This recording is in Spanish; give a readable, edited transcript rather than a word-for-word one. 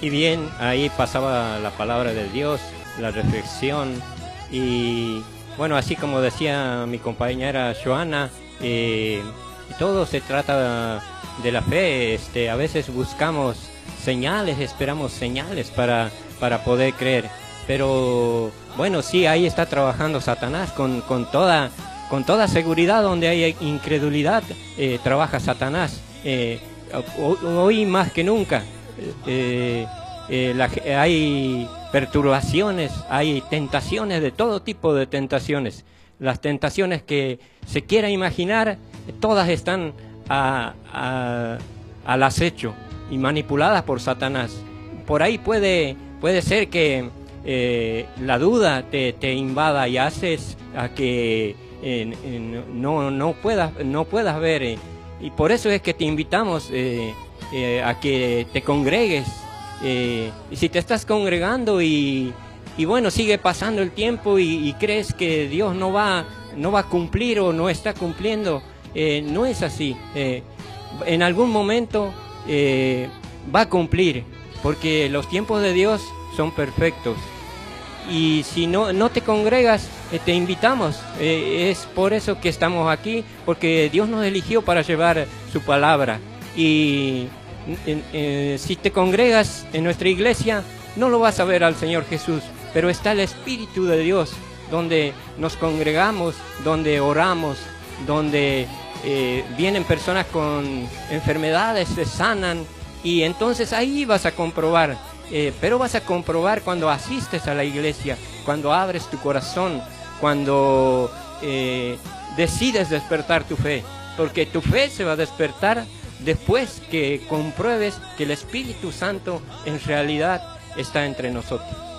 Y bien, ahí pasaba la palabra de Dios, la reflexión y bueno, así como decía mi compañera Joana, todo se trata de la fe. A veces buscamos señales, esperamos señales para poder creer. Pero bueno, sí, ahí está trabajando Satanás con toda seguridad. Donde hay incredulidad, trabaja Satanás. Hoy más que nunca hay perturbaciones, hay tentaciones, de todo tipo de tentaciones. Las tentaciones que se quiera imaginar, todas están al acecho y manipuladas por Satanás. Por ahí puede ser que la duda te invada y haces a que no puedas ver. Y por eso es que te invitamos a que te congregues. Y si te estás congregando y bueno, sigue pasando el tiempo y crees que Dios no va a cumplir o no está cumpliendo, no es así. En algún momento va a cumplir, porque los tiempos de Dios son perfectos. Y si no te congregas, te invitamos. Es por eso que estamos aquí, porque Dios nos eligió para llevar su palabra. Y si te congregas en nuestra iglesia, no lo vas a ver al Señor Jesús, pero está el Espíritu de Dios, donde nos congregamos, donde oramos, donde vienen personas con enfermedades, se sanan, y entonces ahí vas a comprobar. Pero vas a comprobar cuando asistes a la iglesia, cuando abres tu corazón, cuando decides despertar tu fe, porque tu fe se va a despertar después que compruebes que el Espíritu Santo en realidad está entre nosotros.